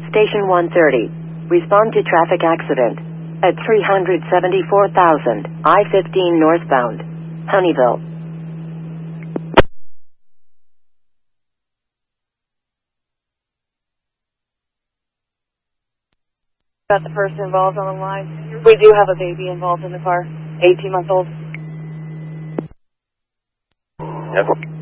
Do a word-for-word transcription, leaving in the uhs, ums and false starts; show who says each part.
Speaker 1: Station one thirty. Respond to traffic accident at three hundred seventy-four thousand I fifteen northbound, Honeyville.
Speaker 2: Got the person involved on the line. We do have a baby involved in the car, eighteen months old.
Speaker 3: Yep.